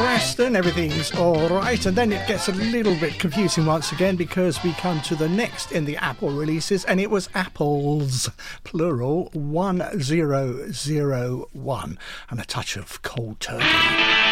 Preston, everything's all right, and then it gets a little bit confusing once again because we come to the next in the Apple releases, and it was Apples, plural, 1001, and a touch of Cold Turkey.